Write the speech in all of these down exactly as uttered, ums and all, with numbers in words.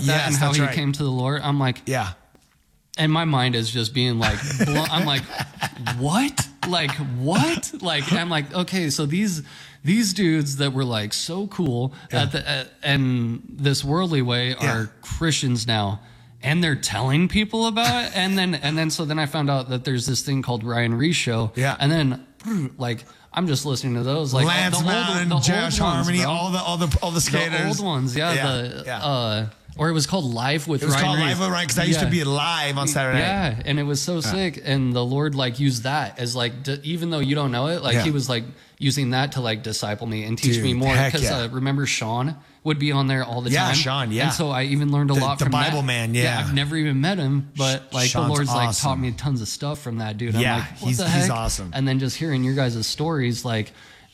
that Yes, and how that's he right. came to the Lord. I'm like, Yeah. and my mind is just being like, blown. I'm like, what? Like, what? Like, I'm like, okay, so these these dudes that were like so cool Yeah. at the at, and this worldly way are Yeah. Christians now, and they're telling people about it. And then and then so then I found out that there's this thing called Ryan Reese Show. Yeah. And then like I'm just listening to those, like Lance the Mountain, old, the Josh old ones, Harmony, bro. all the all the all the skaters, the old ones, yeah. Yeah, the yeah. uh, or it was called Live with It was Ryan called Reese. Live with Ryan because I used to Yeah. be live on Saturday night. Yeah, and it was so sick. And the Lord like used that as like, d- even though you don't know it, like Yeah. he was like using that to like disciple me and teach Dude, me more. heck Because yeah. uh, remember Sean would be on there all the Yeah, time. Sean, yeah. And so I even learned a The- lot the from Bible that. man, yeah. I've never even met him, but like Sean's the Lord's like awesome. taught me tons of stuff from that dude. Yeah, I'm like, what he's- the he's heck? awesome. And then just hearing your guys' stories, like,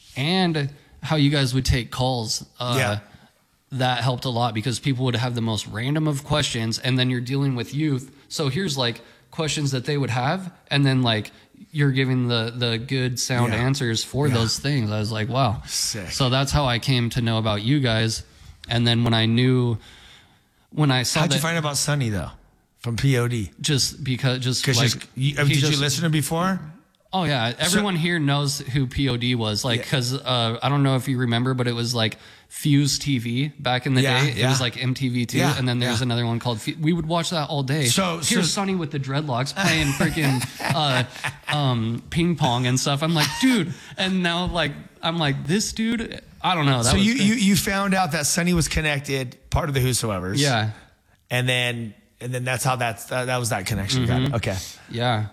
and how you guys would take calls. Uh, Yeah. That helped a lot because people would have the most random of questions, and then you're dealing with youth. So here's like questions that they would have, and then like you're giving the the good sound Yeah. answers for Yeah. those things. I was like, wow. Sick. So that's how I came to know about you guys. And then when I knew, when I saw How'd that, you find out about Sonny though, from P O D? just because, just Because like, you, he did just- you listen to him before? Oh yeah, everyone here knows who P O D was. Like, Yeah. because uh, I don't know if you remember, but it was like Fuse T V back in the Yeah, day. It yeah. was like M T V too, Yeah, and then there's yeah. another one called. Fu- we would watch that all day. So- here's so- Sonny with the dreadlocks playing freaking uh, um, ping pong and stuff. I'm like, dude, and now like I'm like this dude. I don't know. That So was you, crazy. you you found out that Sonny was connected, part of the Whosoevers. yeah, And then and then that's how that's that, that was that connection. Got Mm-hmm. it. Okay. yeah,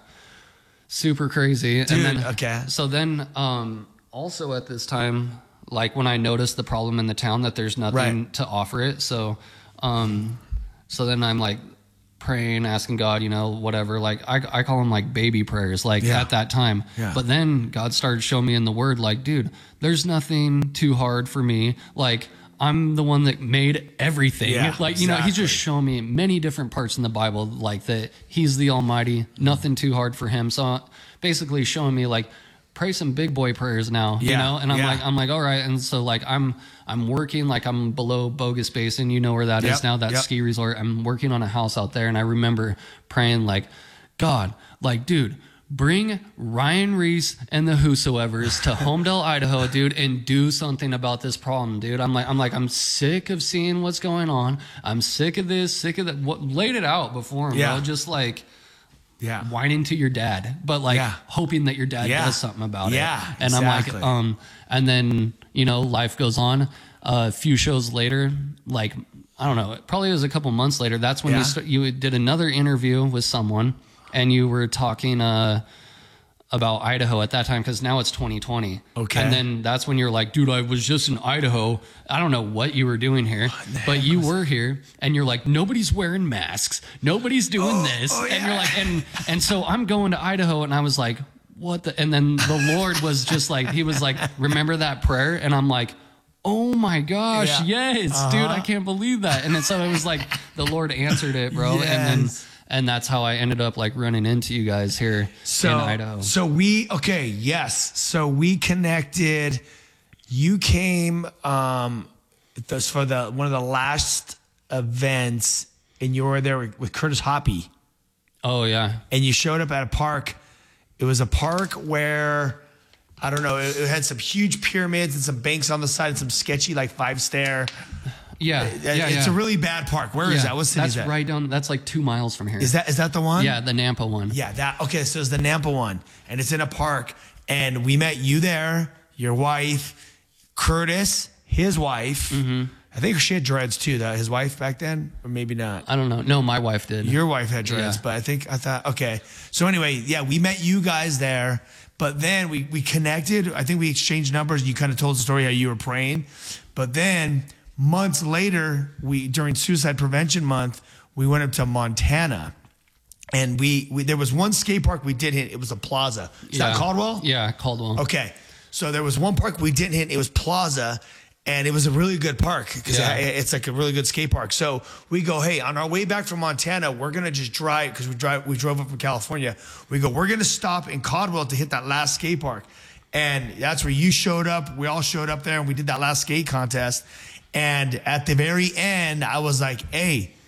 super crazy. Dude, and then okay. So then, um, also at this time, like when I noticed the problem in the town that there's nothing Right. to offer it, so, um, so then I'm like praying, asking God, you know, whatever. Like I, I call them like baby prayers, like Yeah. at that time. Yeah. But then God started showing me in the Word, like, dude, there's nothing too hard for me. Like I'm the one that made everything. Yeah, like you know, He's exactly. just shown me many different parts in the Bible, like that He's the Almighty, nothing too hard for Him. So basically showing me like pray some big boy prayers now, you Yeah, know? And I'm yeah. like, I'm like, all right. And so like, I'm, I'm working, like I'm below Bogus Basin. You know where that is Yep, now, that yep. ski resort. I'm working on a house out there. And I remember praying like, God, like, dude, bring Ryan Reese and the Whosoevers to Homedale, Idaho, dude, and do something about this problem, dude. I'm like, I'm like, I'm sick of seeing what's going on. I'm sick of this, sick of that. What laid it out before him, Yeah. bro. Just like, Yeah. whining to your dad, but like Yeah. hoping that your dad Yeah. does something about Yeah, it. And exactly. I'm like, um, and then, you know, life goes on. Uh, a few shows later, like, I don't know, it probably was a couple months later. That's when Yeah. you start, you did another interview with someone and you were talking, uh, about Idaho at that time, because now it's twenty twenty. Okay. And then that's when you're like, dude, I was just in Idaho. I don't know what you were doing here, but you were here, and you're like, nobody's wearing masks, nobody's doing Oh, this, oh, and yeah. you're like, and and so I'm going to Idaho, and I was like, what the? And then the Lord was just like, He was like, remember that prayer, and I'm like, oh my gosh, Yeah. yes, Uh-huh. dude, I can't believe that. And then so it was like the Lord answered it, bro, and then. Yes. And that's how I ended up like running into you guys here So, in Idaho. so we, okay, yes. So we connected. You came um, this for the one of the last events, and you were there with, with Curtis Hoppy, Oh yeah. and you showed up at a park. It was a park where, I don't know, it, it had some huge pyramids and some banks on the side and some sketchy like five stair. Yeah. Yeah. it's yeah. a really bad park. Where is Yeah, that? What city that's is that? right down. That's like two miles from here. Is that is that the one? Yeah, the Nampa one. Yeah, that okay, so it's the Nampa one, and it's in a park, and we met you there, your wife, Curtis, his wife. Mm-hmm. I think she had dreads too, though, his wife back then, or maybe not. I don't know. No, my wife did. Your wife had dreads, Yeah. but I think I thought okay. So anyway, yeah, we met you guys there, but then we we connected. I think we exchanged numbers, and you kind of told the story how you were praying, but then months later, we during Suicide Prevention Month, we went up to Montana. And we, we there was one skate park we did hit. It was a Plaza. Is yeah. that Caldwell? Yeah, Caldwell. Okay. So there was one park we didn't hit. It was Plaza. And it was a really good park because Yeah. it, it's like a really good skate park. So we go, hey, on our way back from Montana, we're gonna just drive because we drive. We drove up from California. We go, we're gonna stop in Caldwell to hit that last skate park, and that's where you showed up. We all showed up there, and we did that last skate contest. And at the very end, I was like, hey,